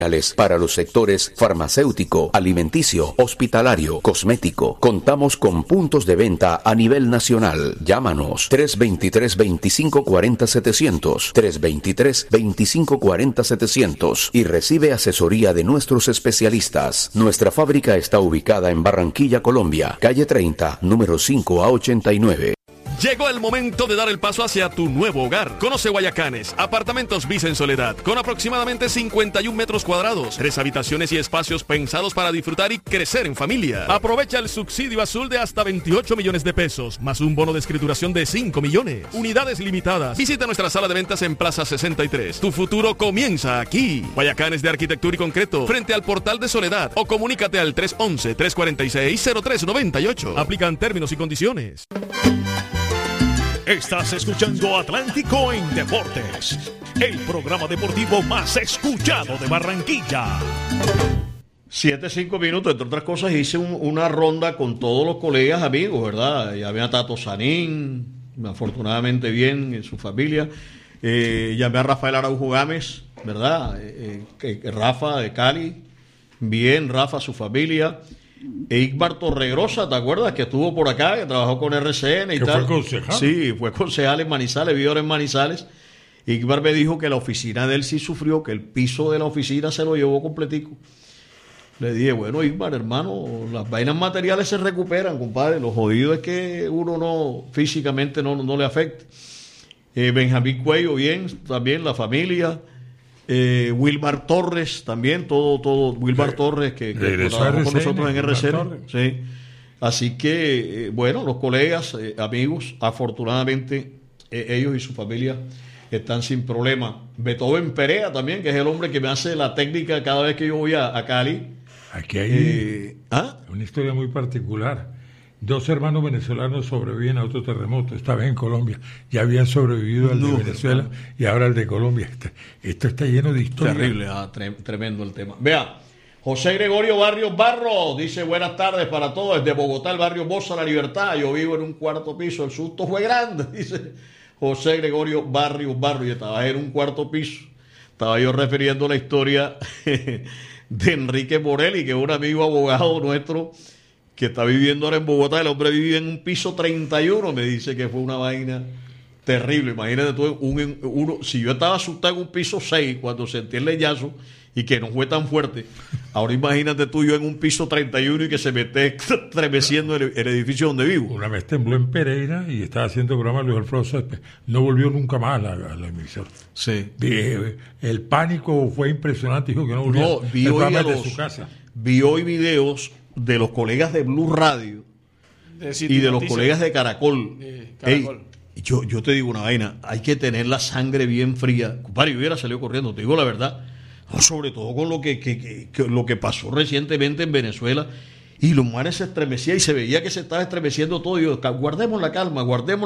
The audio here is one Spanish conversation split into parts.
para los sectores farmacéutico, alimenticio, hospitalario, cosmético. Contamos con puntos de venta a nivel nacional. Llámanos 323-2540-700, 323-2540-700 y recibe asesoría de nuestros especialistas. Nuestra fábrica está ubicada en Barranquilla, Colombia, calle 30, número 5 a 89. Llegó el momento de dar el paso hacia tu nuevo hogar. Conoce Guayacanes, apartamentos Visa en Soledad, con aproximadamente 51 metros cuadrados, 3 habitaciones y espacios pensados para disfrutar y crecer en familia. Aprovecha el subsidio azul de hasta 28 millones de pesos, más un bono de escrituración de 5 millones. Unidades limitadas. Visita nuestra sala de ventas en Plaza 63. Tu futuro comienza aquí. Guayacanes de Arquitectura y Concreto, frente al Portal de Soledad, o comunícate al 311-346-0398. Aplican términos y condiciones. Estás escuchando Atlántico en Deportes, el programa deportivo más escuchado de Barranquilla. 7-5 minutos, entre otras cosas, hice una ronda con todos los colegas, amigos, ¿verdad? Llamé a Tato Sanín, afortunadamente bien, en su familia. Llamé a Rafael Araujo Gámez, ¿verdad? Rafa de Cali, bien, Rafa, su familia. Igmar Torregrosa, ¿te acuerdas? Que estuvo por acá, que trabajó con RCN y que tal. ¿Fue concejal? Sí, fue concejal en Manizales, vivió en Manizales. Igmar me dijo que la oficina de él sí sufrió, que el piso de la oficina se lo llevó completico. Le dije, bueno, Igmar, hermano, las vainas materiales se recuperan, compadre. Lo jodido es que uno no, físicamente no le afecte. Benjamín Cuello, bien, también la familia. Wilmar Torres también, todo Wilmar Torres que trabajó con nosotros en RCN. Sí. Así que, bueno, los colegas, amigos, afortunadamente ellos y su familia están sin problema. Beethoven Perea también, que es el hombre que me hace la técnica cada vez que yo voy a Cali. Aquí hay una historia muy particular. 2 hermanos venezolanos sobreviven a otro terremoto, esta vez en Colombia. Ya habían sobrevivido al de Venezuela y ahora al de Colombia. Esto está lleno de historia. Terrible, tremendo el tema. Vea, José Gregorio Barrios Barro dice, buenas tardes para todos, desde Bogotá, el barrio Bosa, La Libertad. Yo vivo en un 4º piso, el susto fue grande, dice José Gregorio Barrios Barro. Yo estaba en un 4º piso. Estaba yo refiriendo la historia de Enrique Morelli, que es un amigo abogado nuestro, que está viviendo ahora en Bogotá. El hombre vive en un piso 31, me dice que fue una vaina terrible. Imagínate tú, si yo estaba asustado en un piso 6 cuando sentí el leñazo y que no fue tan fuerte, ahora imagínate tú yo en un piso 31 y que se me esté estremeciendo el edificio donde vivo. Una vez tembló en Pereira y estaba haciendo programa Luis Alfredo Céspedes. No volvió nunca más a la emisora. Sí. El pánico fue impresionante. Dijo que no volvió de su casa. Vi hoy videos de los colegas de Blue Radio y de los colegas de Caracol. Yo te digo una vaina, hay que tener la sangre bien fría. Compadre, yo hubiera salido corriendo, te digo la verdad. Sobre todo con lo que pasó recientemente en Venezuela. Y los manes se estremecían y se veía que se estaba estremeciendo todo. Y yo, guardemos la calma.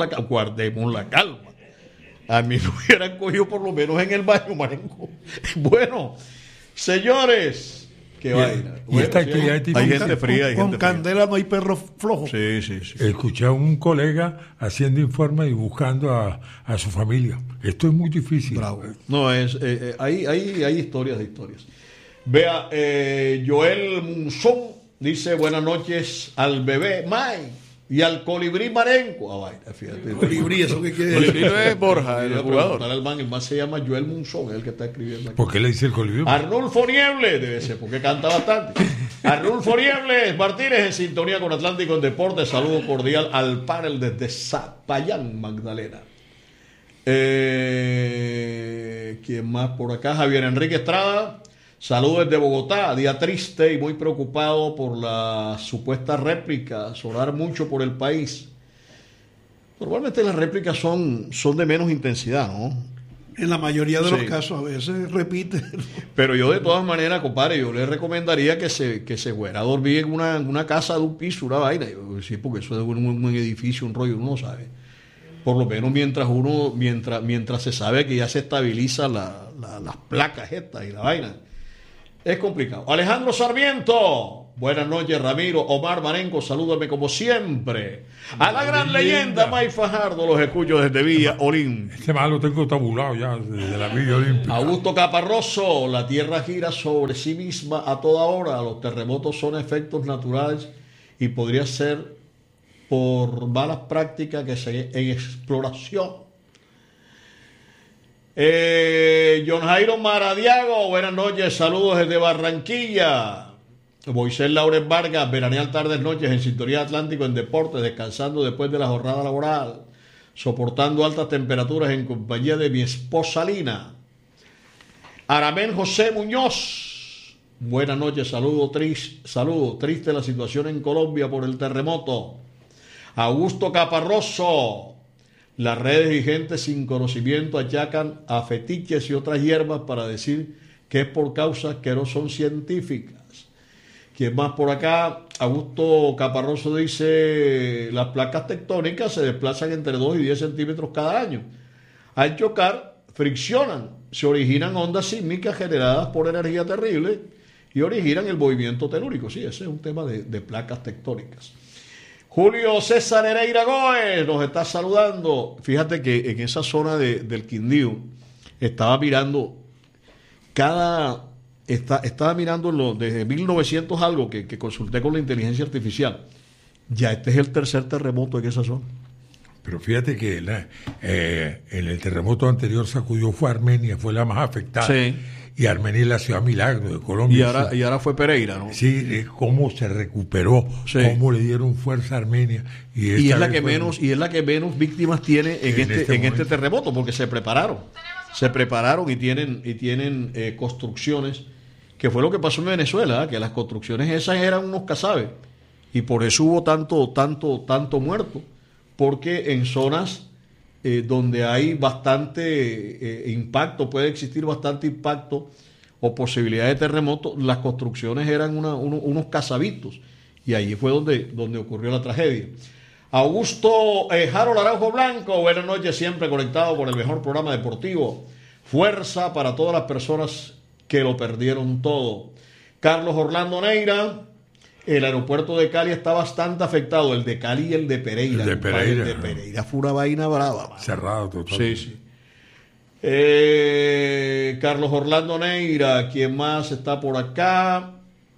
A mí me hubieran cogido por lo menos en el baño, marenco. Bueno, señores, qué vaina. Bueno, hay gente fría. Con candela no hay perro flojo. Sí. Escuché a un colega haciendo informes y buscando a su familia. Esto es muy difícil. Bravo. No, hay historias de historias. Vea, Joel Munzón dice, buenas noches al bebé May y al colibrí marenco. Fíjate. Colibrí, ¿eso qué quiere decir? Colibrí no es Borja, el jugador. El man se llama Joel Munzón, es el que está escribiendo aquí. ¿Por qué le dice el colibrí? Arnulfo Niebles, debe ser, porque canta bastante. Arnulfo Niebles Martínez, en sintonía con Atlántico en Deportes. Saludo cordial al panel desde Zapayán, Magdalena. ¿Quién más por acá? Javier Enrique Estrada. Saludos desde Bogotá, día triste y muy preocupado por la supuesta réplica, sonar mucho por el país. Normalmente las réplicas son de menos intensidad, ¿no? En la mayoría de los casos a veces repite. Pero yo de todas maneras, compadre, yo le recomendaría que se fuera a dormir en una casa de un piso, una vaina. Sí, porque eso es un edificio, un rollo, uno no sabe. Por lo menos mientras se sabe que ya se estabilizan las placas estas y la vaina. Es complicado. Alejandro Sarmiento, Buenas noches, Ramiro. Omar Marenco, salúdame como siempre. A la gran leyenda, May Fajardo, los escucho desde Villa Olímpica. Este más lo tengo tabulado ya, desde la Villa Olímpica. Augusto Caparroso, la Tierra gira sobre sí misma a toda hora. Los terremotos son efectos naturales y podría ser por malas prácticas que se en exploración. John Jairo Maradiago, buenas noches, saludos desde Barranquilla. Moisés Laurel Vargas, veranear tardes noches en Sintonía Atlántico en Deportes, descansando después de la jornada laboral, soportando altas temperaturas en compañía de mi esposa Lina. Aramén José Muñoz, buenas noches, saludo triste la situación en Colombia por el terremoto. Augusto Caparroso, las redes y gente sin conocimiento achacan a fetiches y otras hierbas para decir que es por causas que no son científicas. ¿Quién más por acá? Augusto Caparroso dice, las placas tectónicas se desplazan entre 2 y 10 centímetros cada año. Al chocar, friccionan, se originan ondas sísmicas generadas por energía terrible y originan el movimiento telúrico. Sí, ese es un tema de placas tectónicas. Julio César Nereira Gómez nos está saludando. Fíjate que en esa zona del Quindío estaba mirando estaba mirando desde 1900 algo que consulté con la inteligencia artificial. Ya este es el tercer terremoto en esa zona. Pero fíjate que en el terremoto anterior sacudió fue Armenia, fue la más afectada. Sí. Y Armenia es la ciudad milagro de Colombia. Y ahora fue Pereira, ¿no? Sí, cómo se recuperó, sí. Cómo le dieron fuerza a Armenia. Y es la que menos víctimas tiene en este terremoto, porque se prepararon y tienen construcciones, que fue lo que pasó en Venezuela, que las construcciones esas eran unos cazabes, y por eso hubo tanto muerto, porque en zonas donde hay bastante impacto, puede existir bastante impacto o posibilidad de terremoto, las construcciones eran unos cazabitos, y allí fue donde ocurrió la tragedia. Augusto Harold Araujo Blanco, buenas noches, siempre conectado con el mejor programa deportivo. Fuerza para todas las personas que lo perdieron todo. Carlos Orlando Neira, el aeropuerto de Cali está bastante afectado, el de Cali y el de Pereira. El de Pereira fue una vaina brava, man. Cerrado totalmente. Sí. Carlos Orlando Neira, ¿quién más está por acá?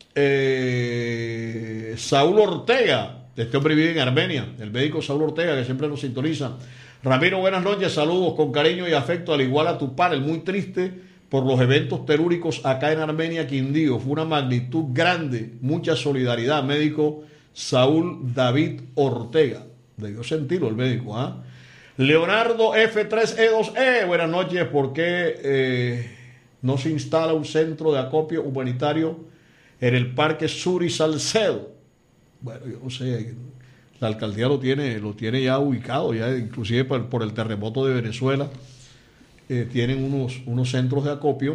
Saúl Ortega, este hombre vive en Armenia, el médico Saúl Ortega, que siempre nos sintoniza. Ramiro, buenas noches, saludos con cariño y afecto, al igual a tu panel, muy triste por los eventos telúricos acá en Armenia, Quindío, fue una magnitud grande, mucha solidaridad, médico Saúl David Ortega, debió sentirlo el médico, ¿ah? Leonardo F3E2E, buenas noches, ¿por qué no se instala un centro de acopio humanitario en el Parque Sur y Salcedo? Bueno, yo no sé, la alcaldía lo tiene ya ubicado, ya inclusive por el terremoto de Venezuela, tienen unos centros de acopio,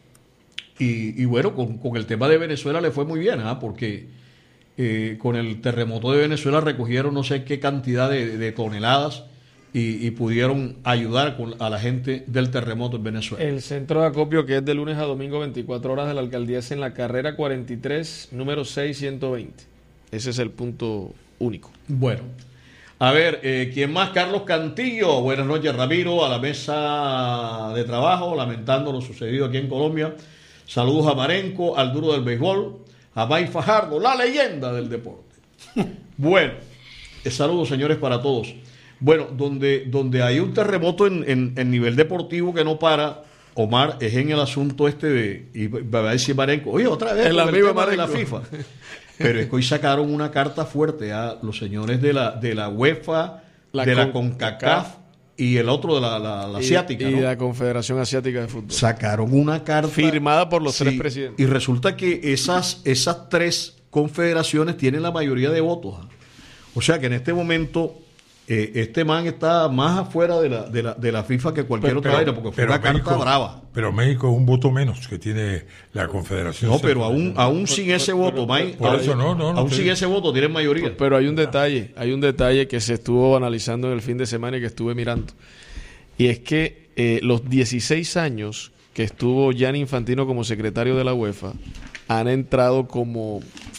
y bueno, con el tema de Venezuela le fue muy bien, porque con el terremoto de Venezuela recogieron no sé qué cantidad de toneladas y pudieron ayudar a la gente del terremoto en Venezuela. El centro de acopio, que es de lunes a domingo 24 horas de la alcaldía, es en la carrera 43, número 6120. Ese es el punto único. Bueno, a ver, ¿quién más? Carlos Cantillo, buenas noches, Ramiro, a la mesa de trabajo, lamentando lo sucedido aquí en Colombia. Saludos a Marenco, al duro del béisbol, a May Fajardo, la leyenda del deporte. Bueno, saludos, señores, para todos. Bueno, donde hay un terremoto en nivel deportivo que no para, Omar, es en el asunto y va a decir Marenco, oye, otra vez el amigo de la FIFA. Pero es que hoy sacaron una carta fuerte a los señores de la UEFA, de la CONCACAF y el otro de la asiática, y ¿no? la Confederación Asiática de Fútbol. Sacaron una carta firmada por los tres presidentes. Y resulta que esas tres confederaciones tienen la mayoría de votos. O sea que en este momento este man está más afuera de la FIFA que cualquier otra vaina, porque fue una carta brava. Pero México es un voto menos que tiene la Confederación. No, pero aún sin ese voto, sin ese voto tienen mayoría. Pero hay un detalle que se estuvo analizando en el fin de semana y que estuve mirando. Y es que los 16 años que estuvo Gianni Infantino como secretario de la UEFA han entrado como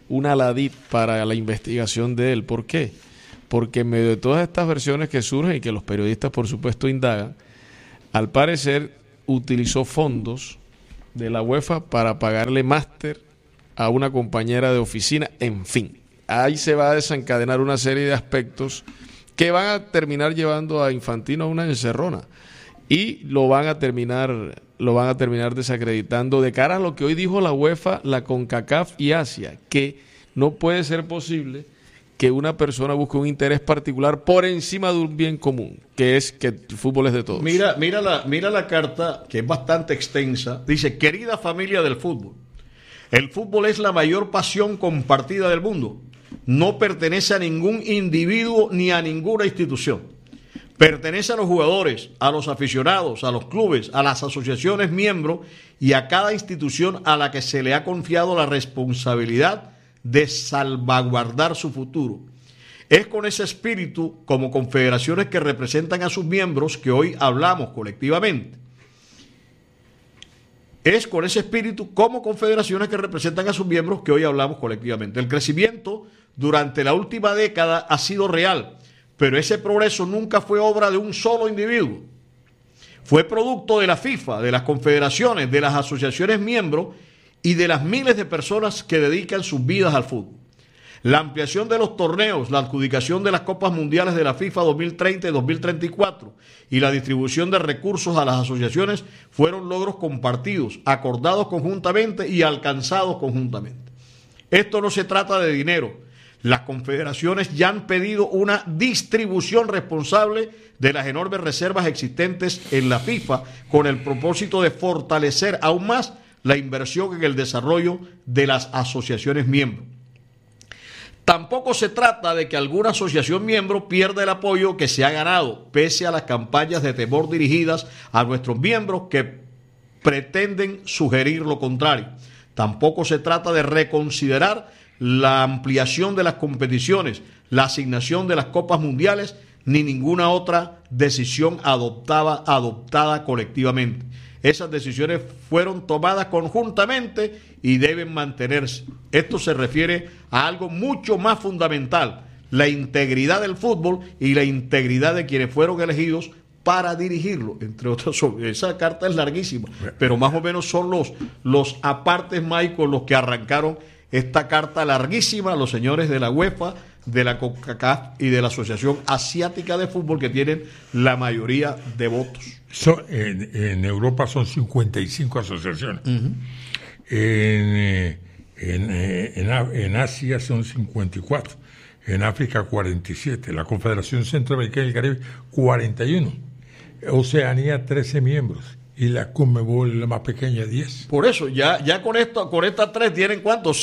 una ladit para la investigación de él. ¿Por qué? Porque en medio de todas estas versiones que surgen y que los periodistas por supuesto indagan, al parecer utilizó fondos de la UEFA para pagarle máster a una compañera de oficina, en fin. Ahí se va a desencadenar una serie de aspectos que van a terminar llevando a Infantino a una encerrona y lo van a terminar desacreditando de cara a lo que hoy dijo la UEFA, la CONCACAF y Asia, que no puede ser posible que una persona busque un interés particular por encima de un bien común, que es que el fútbol es de todos. Mira la carta, que es bastante extensa. Dice: querida familia del fútbol, el fútbol es la mayor pasión compartida del mundo. No pertenece a ningún individuo ni a ninguna institución. Pertenece a los jugadores, a los aficionados, a los clubes, a las asociaciones miembros y a cada institución a la que se le ha confiado la responsabilidad de salvaguardar su futuro. Es con ese espíritu, como confederaciones que representan a sus miembros, que hoy hablamos colectivamente. Es con ese espíritu, como confederaciones que representan a sus miembros, que hoy hablamos colectivamente. El crecimiento durante la última década ha sido real, pero ese progreso nunca fue obra de un solo individuo. Fue producto de la FIFA, de las confederaciones, de las asociaciones miembros y de las miles de personas que dedican sus vidas al fútbol. La ampliación de los torneos, la adjudicación de las Copas Mundiales de la FIFA 2030 y 2034 y la distribución de recursos a las asociaciones fueron logros compartidos, acordados conjuntamente y alcanzados conjuntamente. Esto no se trata de dinero. Las confederaciones ya han pedido una distribución responsable de las enormes reservas existentes en la FIFA con el propósito de fortalecer aún más la inversión en el desarrollo de las asociaciones miembros. Tampoco se trata de que alguna asociación miembro pierda el apoyo que se ha ganado, pese a las campañas de temor dirigidas a nuestros miembros que pretenden sugerir lo contrario. Tampoco se trata de reconsiderar la ampliación de las competiciones, la asignación de las Copas Mundiales, ni ninguna otra decisión adoptada colectivamente. Esas decisiones fueron tomadas conjuntamente y deben mantenerse. Esto se refiere a algo mucho más fundamental: la integridad del fútbol y la integridad de quienes fueron elegidos para dirigirlo, entre otros. Esa carta es larguísima, pero más o menos son los apartes, Michael, los que arrancaron esta carta larguísima, los señores de la UEFA, de la CONCACAF y de la Asociación Asiática de Fútbol, que tienen la mayoría de votos. En Europa son 55 asociaciones. Uh-huh. En Asia son 54. En África 47. La Confederación Centroamericana y el Caribe 41. Oceanía 13 miembros. Y la Conmebol, la más pequeña, 10. Por eso, ya con estas tres tienen ¿cuántos?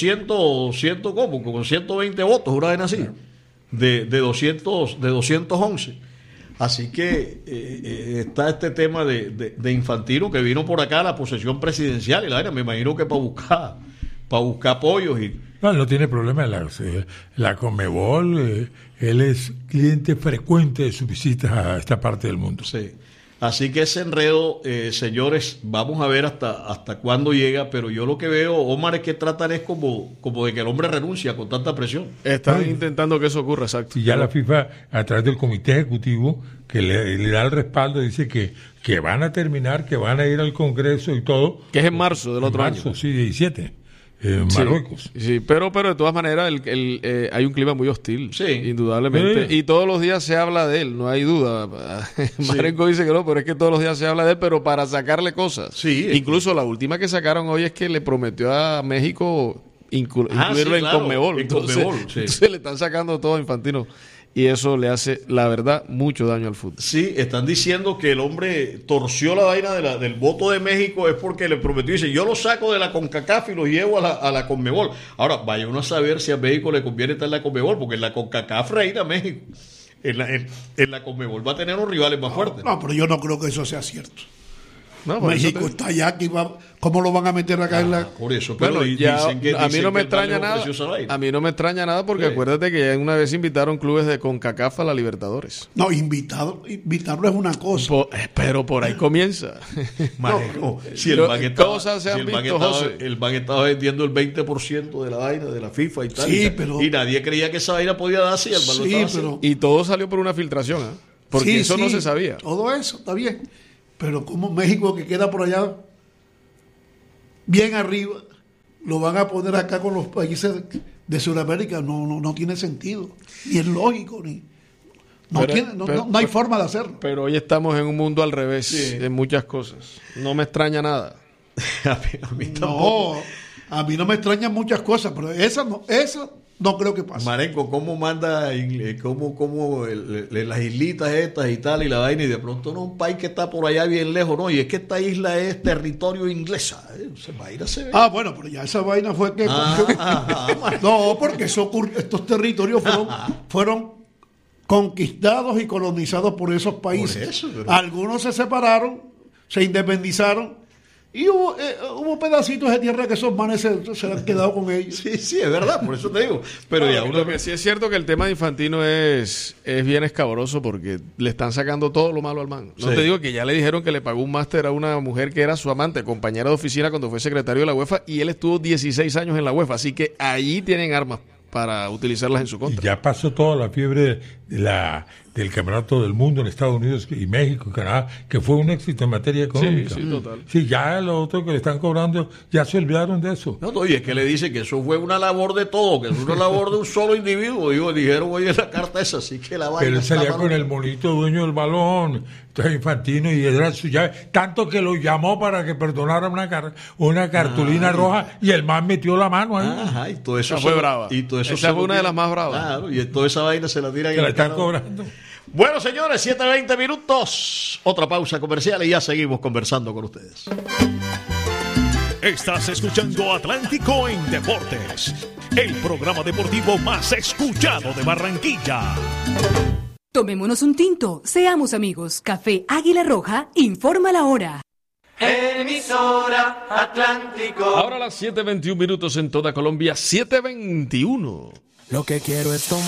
120 votos, una vez así, de 211. Así que está este tema de Infantino, que vino por acá a la posesión presidencial, y me imagino que para buscar apoyos. No, no tiene problema. La Conmebol, él es cliente frecuente de sus visitas a esta parte del mundo. Sí. Así que ese enredo, señores, vamos a ver hasta cuándo llega, pero yo lo que veo, Omar, es que tratan es como de que el hombre renuncia con tanta presión. Están intentando que eso ocurra, exacto. Y ya la FIFA, a través del comité ejecutivo, que le da el respaldo, dice que van a terminar, que van a ir al Congreso y todo. Que es en marzo del otro año. Sí, 17. En Marruecos. Sí, pero de todas maneras hay un clima muy hostil, sí, indudablemente. Sí. Y todos los días se habla de él, no hay duda. Marenco dice que no, pero es que todos los días se habla de él, pero para sacarle cosas. Sí, incluso la última que sacaron hoy es que le prometió a México incluirlo en Conmebol. Entonces le están sacando todo a Infantino. Y eso le hace, la verdad, mucho daño al fútbol. Sí, están diciendo que el hombre torció la vaina del voto de México es porque le prometió, dice, yo lo saco de la CONCACAF y lo llevo a la Conmebol. Ahora, vaya uno a saber si a México le conviene estar en la Conmebol, porque en la CONCACAF reina México. En la Conmebol va a tener unos rivales más fuertes. No, pero yo no creo que eso sea cierto. No, por eso México está allá, ¿cómo lo van a meter acá en la...? Por eso, pero Bueno, ya, dicen que a mí no me que el Valle extraña nada. ofreció esa vaina. A mí no me extraña nada porque acuérdate que ya una vez invitaron clubes de CONCACAF a la Libertadores. No, invitarlo es una cosa. Pero por ahí comienza. Marico, si el man estaba, cosas se han si el man visto, estaba- José. el man estaba vendiendo el 20% de la vaina de la FIFA y tal. Sí, y tal. pero- Y nadie creía que esa vaina podía darse y el man lo Sí, estaba haciendo. pero... Y todo salió por una filtración, ¿eh? Porque Sí, eso no sí, se sabía. Todo eso, está bien. Pero como México, que queda por allá bien arriba, lo van a poner acá con los países de Sudamérica, no tiene sentido. Ni es lógico, no hay forma de hacerlo. Pero hoy estamos en un mundo al revés Sí. en muchas cosas. No me extraña nada. A mí tampoco. No, a mí no me extrañan muchas cosas, pero esa no creo que pase. Marenco, ¿cómo manda las islitas estas y tal y la vaina? Y de pronto no, un país que está por allá bien lejos, no, y es que esta isla es territorio inglesa. Se va a ir a hacer. Bueno, pero ya esa vaina fue que... porque estos territorios fueron conquistados y colonizados por esos países. Por eso, pero- Algunos se separaron, se independizaron y hubo pedacitos de tierra que esos manes se han quedado con ellos. Sí, es verdad, por eso te digo. Pero ya uno... Lo que sí es cierto que el tema de Infantino es bien escabroso porque le están sacando todo lo malo al man. No Sí. te digo que ya le dijeron que le pagó un máster a una mujer que era su amante, compañera de oficina cuando fue secretario de la UEFA y él estuvo 16 años en la UEFA. Así que allí tienen armas para utilizarlas en su Y contra. ya pasó toda la fiebre del campeonato del mundo en Estados Unidos y México y Canadá, que fue un éxito en materia económica. Sí, total. Sí, ya lo otro que le están cobrando, ya se olvidaron de eso. No, y es que le dice que eso fue una labor de todo, que es una labor de un solo individuo. Dijeron hoy en la carta esa, así que la vaina. Pero él está salía mal. con el monito dueño del balón, entonces Infantino, y era su llave, tanto que lo llamó para que perdonara una cartulina roja, y el man metió la mano ahí. Ajá, y todo eso Esa fue brava. Y todo eso Esa fue una de las más bravas. Claro, y toda esa vaina se la tiran Que en la el están canal. cobrando. Bueno, señores, 7:20 minutos. Otra pausa comercial y ya seguimos conversando con ustedes. Estás escuchando Atlántico en Deportes, el programa deportivo más escuchado de Barranquilla. Tomémonos un tinto, seamos amigos. Café Águila Roja informa la hora. Emisora Atlántico. Ahora las 7:21 minutos en toda Colombia, 7:21. Lo que quiero es tomar.